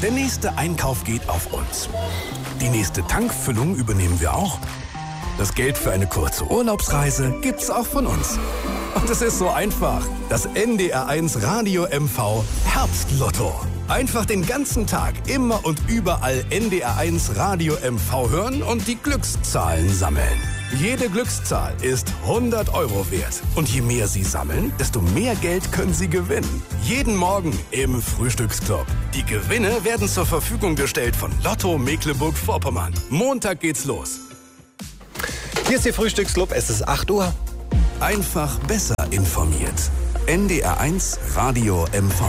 Der nächste Einkauf geht auf uns. Die nächste Tankfüllung übernehmen wir auch. Das Geld für eine kurze Urlaubsreise gibt's auch von uns. Und es ist so einfach. Das NDR1 Radio MV Herbstlotto. Einfach den ganzen Tag immer und überall NDR1 Radio MV hören und die Glückszahlen sammeln. Jede Glückszahl ist 100 € wert. Und je mehr Sie sammeln, desto mehr Geld können Sie gewinnen. Jeden Morgen im Frühstücksclub. Die Gewinne werden zur Verfügung gestellt von Lotto Mecklenburg-Vorpommern. Montag geht's los. Hier ist Ihr Frühstücksclub, es ist 8 Uhr. Einfach besser informiert. NDR1 Radio MV.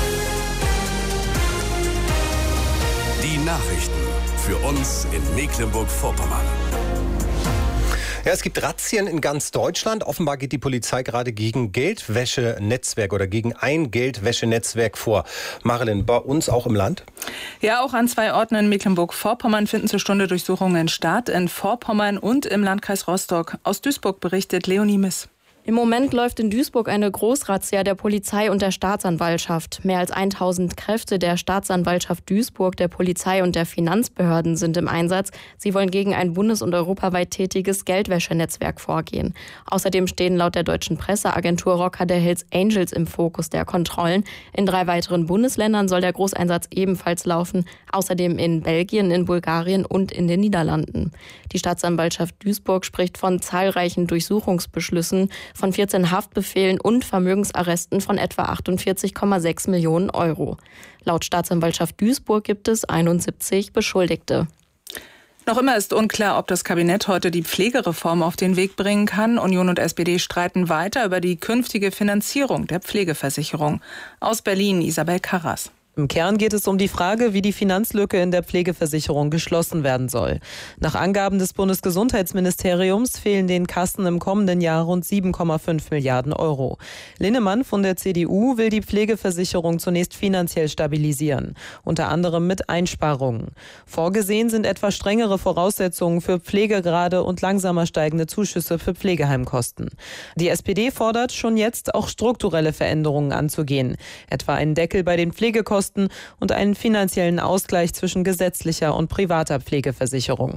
Die Nachrichten für uns in Mecklenburg-Vorpommern. Ja, es gibt Razzien in ganz Deutschland. Offenbar geht die Polizei gerade gegen Geldwäschenetzwerk oder gegen ein Geldwäschenetzwerk vor. Marilyn, bei uns auch im Land? Ja, auch an 2 Orten in Mecklenburg-Vorpommern finden zur Stunde Durchsuchungen statt. In Vorpommern und im Landkreis Rostock. Aus Duisburg berichtet Leonie Miss. Im Moment läuft in Duisburg eine Großrazzia der Polizei und der Staatsanwaltschaft. Mehr als 1000 Kräfte der Staatsanwaltschaft Duisburg, der Polizei und der Finanzbehörden sind im Einsatz. Sie wollen gegen ein bundes- und europaweit tätiges Geldwäschenetzwerk vorgehen. Außerdem stehen laut der deutschen Presseagentur Rocker der Hells Angels im Fokus der Kontrollen. In 3 weiteren Bundesländern soll der Großeinsatz ebenfalls laufen. Außerdem in Belgien, in Bulgarien und in den Niederlanden. Die Staatsanwaltschaft Duisburg spricht von zahlreichen Durchsuchungsbeschlüssen, von 14 Haftbefehlen und Vermögensarresten von etwa 48,6 Millionen €. Laut Staatsanwaltschaft Duisburg gibt es 71 Beschuldigte. Noch immer ist unklar, ob das Kabinett heute die Pflegereform auf den Weg bringen kann. Union und SPD streiten weiter über die künftige Finanzierung der Pflegeversicherung. Aus Berlin, Isabel Karras. Im Kern geht es um die Frage, wie die Finanzlücke in der Pflegeversicherung geschlossen werden soll. Nach Angaben des Bundesgesundheitsministeriums fehlen den Kassen im kommenden Jahr rund 7,5 Milliarden €. Linnemann von der CDU will die Pflegeversicherung zunächst finanziell stabilisieren, unter anderem mit Einsparungen. Vorgesehen sind etwa strengere Voraussetzungen für Pflegegrade und langsamer steigende Zuschüsse für Pflegeheimkosten. Die SPD fordert schon jetzt auch strukturelle Veränderungen anzugehen, etwa einen Deckel bei den Pflegekosten und einen finanziellen Ausgleich zwischen gesetzlicher und privater Pflegeversicherung.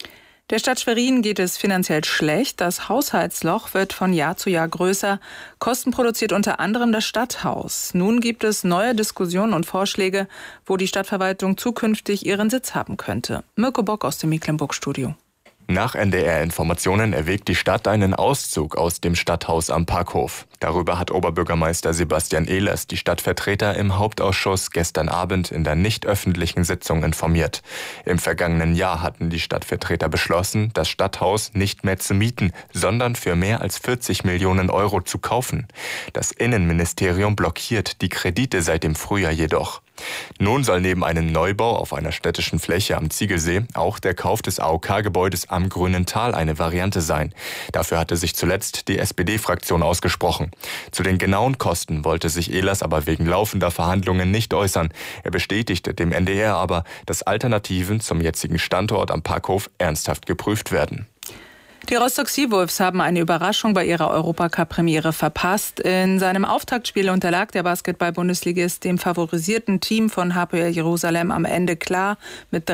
Der Stadt Schwerin geht es finanziell schlecht. Das Haushaltsloch wird von Jahr zu Jahr größer. Kosten produziert unter anderem das Stadthaus. Nun gibt es neue Diskussionen und Vorschläge, wo die Stadtverwaltung zukünftig ihren Sitz haben könnte. Mirko Bock aus dem Mecklenburg-Studio. Nach NDR-Informationen erwägt die Stadt einen Auszug aus dem Stadthaus am Parkhof. Darüber hat Oberbürgermeister Sebastian Ehlers die Stadtvertreter im Hauptausschuss gestern Abend in der nicht öffentlichen Sitzung informiert. Im vergangenen Jahr hatten die Stadtvertreter beschlossen, das Stadthaus nicht mehr zu mieten, sondern für mehr als 40 Millionen € zu kaufen. Das Innenministerium blockiert die Kredite seit dem Frühjahr jedoch. Nun soll neben einem Neubau auf einer städtischen Fläche am Ziegelsee auch der Kauf des AOK-Gebäudes am Grünen Tal eine Variante sein. Dafür hatte sich zuletzt die SPD-Fraktion ausgesprochen. Zu den genauen Kosten wollte sich Ehlers aber wegen laufender Verhandlungen nicht äußern. Er bestätigte dem NDR aber, dass Alternativen zum jetzigen Standort am Parkhof ernsthaft geprüft werden. Die Rostock Seawolves haben eine Überraschung bei ihrer Europacup-Premiere verpasst. In seinem Auftaktspiel unterlag der Basketball-Bundesligist dem favorisierten Team von HPL Jerusalem am Ende klar mit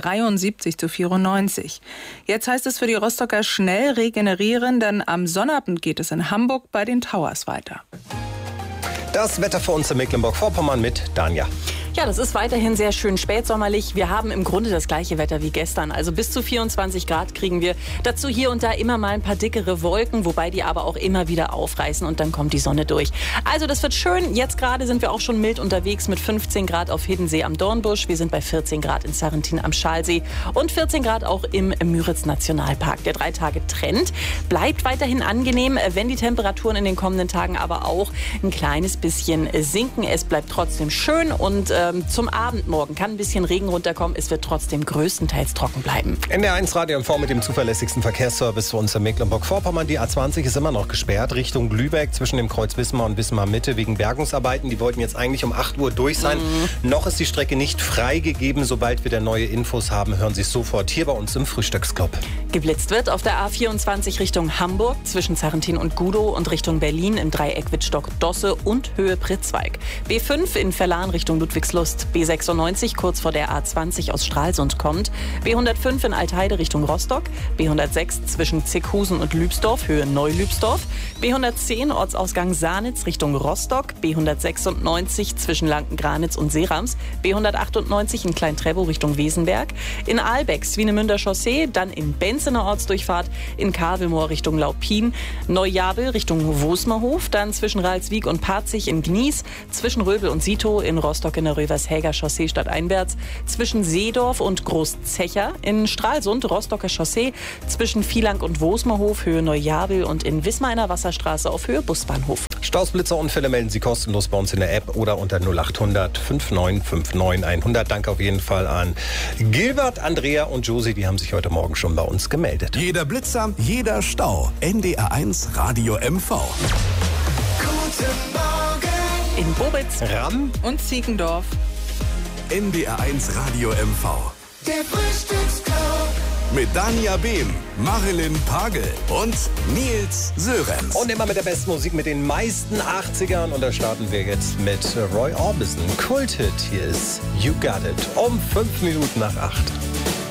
73:94. Jetzt heißt es für die Rostocker schnell regenerieren, denn am Sonnabend geht es in Hamburg bei den Towers weiter. Das Wetter für uns in Mecklenburg-Vorpommern mit Danja. Ja, das ist weiterhin sehr schön spätsommerlich. Wir haben im Grunde das gleiche Wetter wie gestern. Also bis zu 24 Grad kriegen wir. Dazu hier und da immer mal ein paar dickere Wolken, wobei die aber auch immer wieder aufreißen und dann kommt die Sonne durch. Also das wird schön. Jetzt gerade sind wir auch schon mild unterwegs mit 15 Grad auf Hiddensee am Dornbusch. Wir sind bei 14 Grad in Sarrentin am Schalsee und 14 Grad auch im Müritz-Nationalpark. Der 3-Tage-Trend bleibt weiterhin angenehm, wenn die Temperaturen in den kommenden Tagen aber auch ein kleines bisschen sinken. Es bleibt trotzdem schön und zum Abend morgen kann ein bisschen Regen runterkommen. Es wird trotzdem größtenteils trocken bleiben. NDR1 Radio MV mit dem zuverlässigsten Verkehrsservice für uns in Mecklenburg-Vorpommern. Die A20 ist immer noch gesperrt Richtung Lübeck zwischen dem Kreuz Wismar und Wismar Mitte wegen Bergungsarbeiten. Die wollten jetzt eigentlich um 8 Uhr durch sein. Noch ist die Strecke nicht freigegeben. Sobald wir da neue Infos haben, hören Sie es sofort hier bei uns im Frühstücksclub. Geblitzt wird auf der A24 Richtung Hamburg zwischen Sarrentin und Gudow und Richtung Berlin im Dreieck Wittstock-Dosse und Höhe Pritzwalk. B5 in Verlan Richtung Ludwigsburg Betriebslust. B96 kurz vor der A20 aus Stralsund kommt. B105 in Altheide Richtung Rostock. B106 zwischen Zickhusen und Lübsdorf, Höhe Neulübsdorf. B110 Ortsausgang Sahnitz Richtung Rostock. B196 zwischen Lanken-Granitz und Serams. B198 in Klein-Trebow Richtung Wesenberg. In Ahlbeck Swinemünder Chaussee, dann in Benzener Ortsdurchfahrt. In Kavelmoor Richtung Laupin. Neujabel Richtung Wosmerhof. Dann zwischen Ralswiek und Parzig in Gnies. Zwischen Röbel und Sito in Rostock in der Rövershäger Chaussee stadteinwärts. Zwischen Seedorf und Großzecher. In Stralsund Rostocker Chaussee. Zwischen Vielank und Wosmerhof Höhe Neujabel und in Wismar in der Wasserstraße auf Höhe Busbahnhof. Staus, Blitzer, Unfälle melden Sie kostenlos bei uns in der App oder unter 0800 5959 100. Danke auf jeden Fall an Gilbert, Andrea und Josie, die haben sich heute Morgen schon bei uns gemeldet. Jeder Blitzer, jeder Stau. NDR1 Radio MV. Guten Morgen. In Bobitz, Ramm Und Ziegendorf. NDR1 Radio MV. Der Frühstücksclub. Mit Danja Behm, Marilyn Pagel und Nils Sörenz. und immer mit der besten Musik, mit den meisten 80ern. Und da starten wir jetzt mit Roy Orbison. Kulthit, hier ist You Got It. Um 5 Minuten nach 8.